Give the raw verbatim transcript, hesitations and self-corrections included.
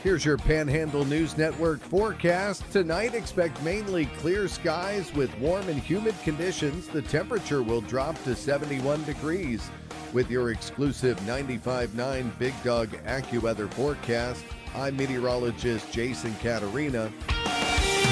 Here's your Panhandle News Network forecast. Tonight, expect mainly clear skies with warm and humid conditions. The temperature will drop to seventy-one degrees. With your exclusive ninety-five point nine Big Dog AccuWeather forecast, I'm meteorologist Jason Caterina.